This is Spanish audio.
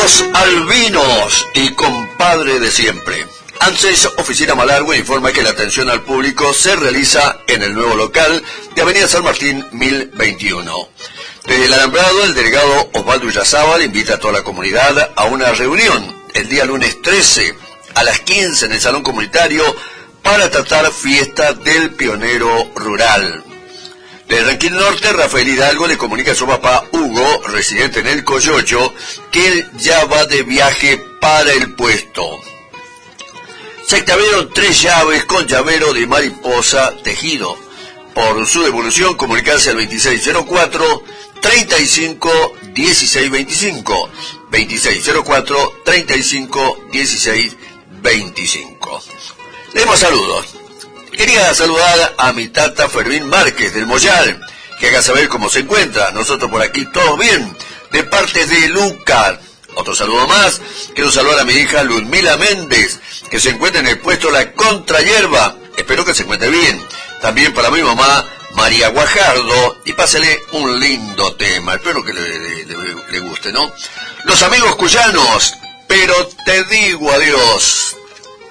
Los albinos y compadre de siempre. ANSES Oficina Malargüe informa que la atención al público se realiza en el nuevo local de Avenida San Martín 1021. Desde el alambrado, el delegado Osvaldo Illazábal invita a toda la comunidad a una reunión el día lunes 13 a las 15 en el Salón Comunitario para tratar fiesta del pionero rural. De Ranquín Norte, Rafael Hidalgo le comunica a su papá Hugo, residente en el Coyoyo, que él ya va de viaje para el puesto. Se extraviaron 3 llaves con llavero de mariposa tejido. Por su devolución, comunicarse al 2604-351625. 2604-351625. Leemos saludos. Quería saludar a mi tata Fermín Márquez del Moyal, que haga saber cómo se encuentra. Nosotros por aquí todo bien, de parte de Luca. Otro saludo más. Quiero saludar a mi hija Ludmila Méndez, que se encuentra en el puesto La Contrahierba. Espero que se encuentre bien. También para mi mamá, María Guajardo, y pásele un lindo tema. Espero que le guste, ¿no? Los amigos cuyanos, pero te digo adiós.